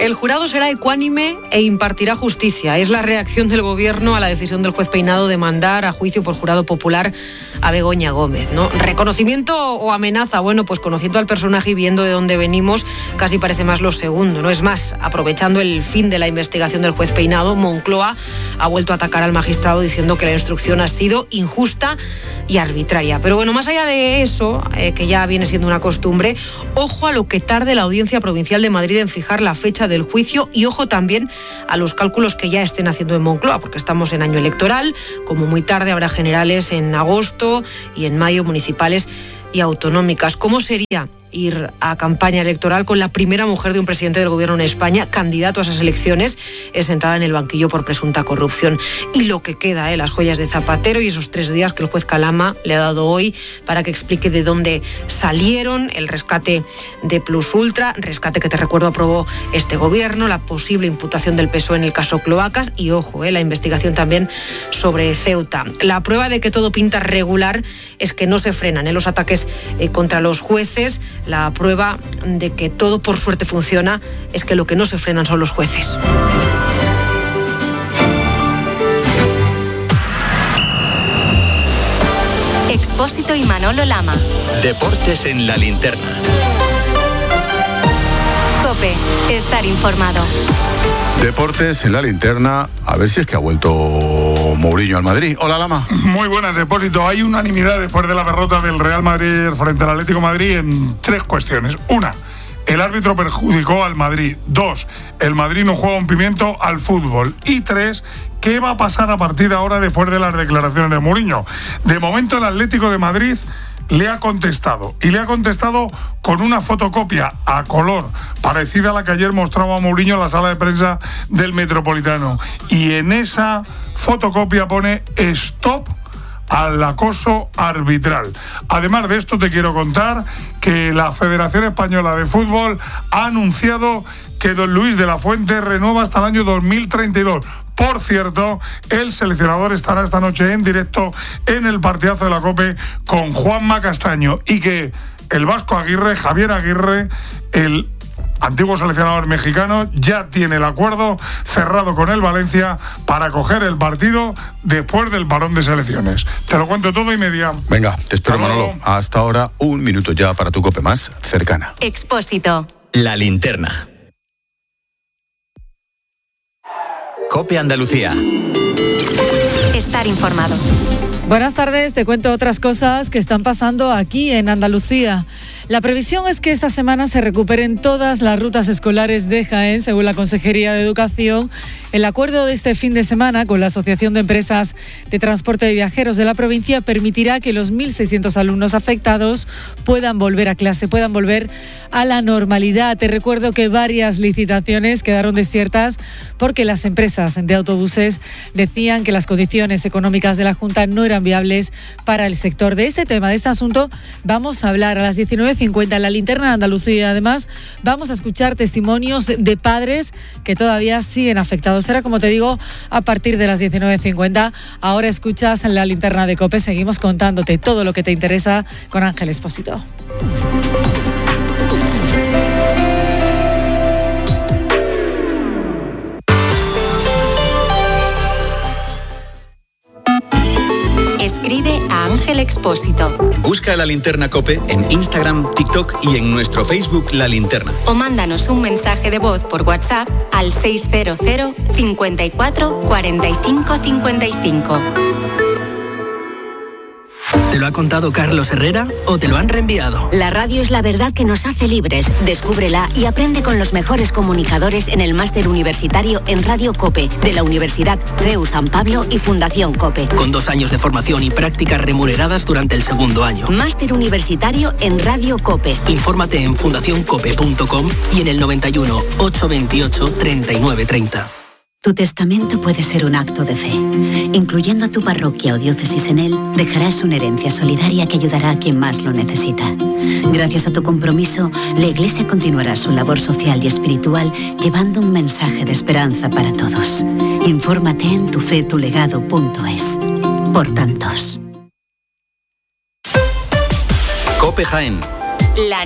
El jurado será ecuánime e impartirá justicia. Es la reacción del Gobierno a la decisión del juez Peinado de mandar a juicio por jurado popular a Begoña Gómez, ¿no? ¿Reconocimiento o amenaza? Bueno, pues conociendo al personaje y viendo de dónde venimos, casi parece más lo segundo, ¿no? Es más, aprovechando el fin de la investigación del juez Peinado, Moncloa ha vuelto a atacar al magistrado diciendo que la instrucción ha sido injusta y arbitraria. Pero bueno, más allá de eso, que ya viene siendo una costumbre, ojo a lo que tarde la Audiencia Provincial de Madrid en fijar la fecha del juicio y ojo también a los cálculos que ya estén haciendo en Moncloa, porque estamos en año electoral, como muy tarde habrá generales en agosto y en mayo municipales y autonómicas. ¿Cómo sería ir a campaña electoral con la primera mujer de un presidente del gobierno en España, candidato a esas elecciones, sentada en el banquillo por presunta corrupción? Y lo que queda, las joyas de Zapatero y esos 3 días que el juez Calama le ha dado hoy para que explique de dónde salieron, el rescate de Plus Ultra, rescate que te recuerdo aprobó este gobierno, la posible imputación del PSOE en el caso Cloacas y, ojo, la investigación también sobre Ceuta. La prueba de que todo pinta regular es que no se frenan los ataques contra los jueces. La prueba de que todo por suerte funciona es que lo que no se frenan son los jueces. Expósito y Manolo Lama. Deportes en la linterna. COPE, estar informado. Deportes en la linterna, a ver si es que ha vuelto Mourinho al Madrid. Hola, Lama. Muy buenas, Depósito. Hay unanimidad después de la derrota del Real Madrid frente al Atlético de Madrid en 3 cuestiones. 1, el árbitro perjudicó al Madrid. 2, el Madrid no juega un pimiento al fútbol. Y 3, ¿qué va a pasar a partir de ahora después de las declaraciones de Mourinho? De momento el Atlético de Madrid le ha contestado, y le ha contestado con una fotocopia a color parecida a la que ayer mostraba Mourinho en la sala de prensa del Metropolitano, y en esa fotocopia pone stop al acoso arbitral. Además de esto, te quiero contar que la Federación Española de Fútbol ha anunciado que don Luis de la Fuente renueva hasta el año 2032. Por cierto, el seleccionador estará esta noche en directo en el partidazo de la COPE con Juanma Castaño, y que el vasco Aguirre, Javier Aguirre, el antiguo seleccionador mexicano, ya tiene el acuerdo cerrado con el Valencia para coger el partido después del parón de selecciones. Te lo cuento todo y media. Venga, te espero, Manolo. Hasta ahora, 1 minuto ya para tu COPE más cercana. Expósito. La linterna. COPE Andalucía. Estar informado. Buenas tardes, te cuento otras cosas que están pasando aquí en Andalucía. La previsión es que esta semana se recuperen todas las rutas escolares de Jaén, según la Consejería de Educación. El acuerdo de este fin de semana con la Asociación de Empresas de Transporte de Viajeros de la provincia permitirá que los 1.600 alumnos afectados puedan volver a clase, puedan volver a la normalidad. Te recuerdo que varias licitaciones quedaron desiertas porque las empresas de autobuses decían que las condiciones económicas de la Junta no eran viables para el sector. De este tema, de este asunto, vamos a hablar a las 19:50 en la linterna de Andalucía. Además, vamos a escuchar testimonios de padres que todavía siguen afectados. Será, como te digo, a partir de las 19:50. Ahora escuchas en la linterna de COPE. Seguimos contándote todo lo que te interesa con Ángel Expósito. Escribe a Ángel Expósito. Busca La Linterna COPE en Instagram, TikTok y en nuestro Facebook La Linterna. O mándanos un mensaje de voz por WhatsApp al 600 54 45 55. ¿Te lo ha contado Carlos Herrera o te lo han reenviado? La radio es la verdad que nos hace libres. Descúbrela y aprende con los mejores comunicadores en el máster universitario en Radio COPE de la Universidad CEU San Pablo y Fundación COPE. Con 2 años de formación y prácticas remuneradas durante el 2º año. Máster universitario en Radio COPE. Infórmate en fundacioncope.com y en el 91 828 3930. Tu testamento puede ser un acto de fe. Incluyendo tu parroquia o diócesis en él, dejarás una herencia solidaria que ayudará a quien más lo necesita. Gracias a tu compromiso, la Iglesia continuará su labor social y espiritual llevando un mensaje de esperanza para todos. Infórmate en tufetulegado.es. Por tantos. COPE Jaén. La